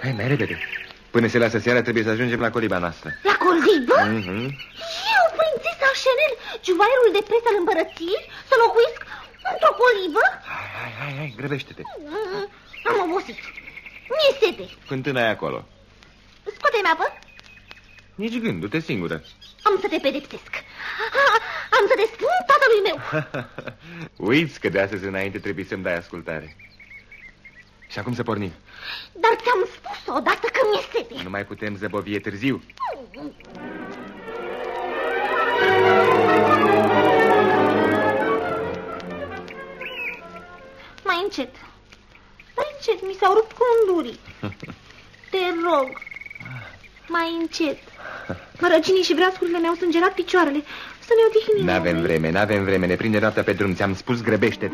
Hai, mai repede. Până se lasă seara trebuie să ajungem la coliba noastră. La colibă? Eu, prințesa Chanel, juvaierul de preț al împărăției, să locuiesc într-o colibă? Hai, grăbește-te. Am obosit. Mi-e sete. Fântâna e acolo. Scoate-mi apă. Nici gând, du-te singură. Am să te pedepsesc. Am să te spun tatălui meu. Uiți că de astăzi înainte trebuie să-mi dai ascultare. Și acum să pornim. Dar ți-am spus odată că mi-e sete. Nu mai putem zăbovi, e târziu. Mai încet. Mai încet, mi s-au rupt condurii. Te rog. Mai încet. Răcinii și breascurile mi-au sângerat picioarele. Să ne odihnim. N-avem vreme, ne prinde noaptea pe drum. Ți-am spus, grăbește-te.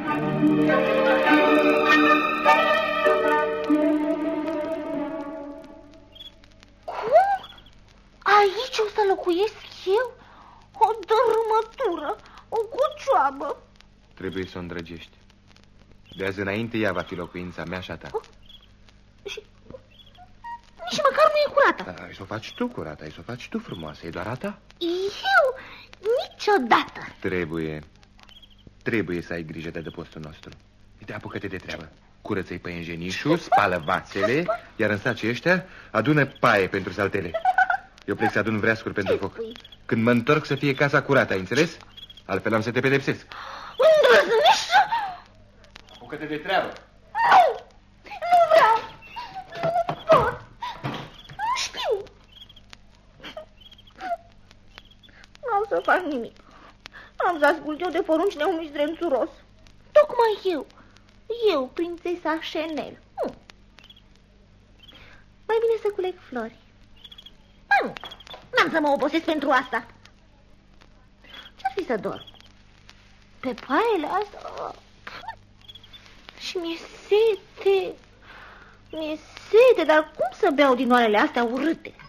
Cum? Aici o să locuiesc eu? O dărâmătură, o cocioabă. Trebuie să o îndrăgești. De azi înainte ea va fi locuința mea și a ta. Și nici măcar nu e curată. Da, ai să o faci tu curată, ai să o faci tu frumoasă, e doar a ta. Eu? Niciodată. Trebuie să ai grijă de adăpostul nostru. Uite, apucă-te de treabă. Curăță-i păienjenișul, spală vațele, iar în sacii ăștia adună paie pentru saltele. Eu plec să adun vreascuri pentru foc. Când mă întorc să fie casa curată, ai înțeles? Altfel am să te pedepsesc. Îndrăznești? Apucă-te de treabă. Nu vreau. Nu pot. Nu știu. Nu am să fac nimic. Am să ascult eu de porunci neunui zdrențuros. Tocmai eu, prințesa Chanel. Mai bine să culeg flori. Nu, n-am să mă obosesc pentru asta. Ce-ar fi să dorm? Pe paiele astea? Și mi-e sete. Mi-e sete, dar cum să beau din oalele astea urâte?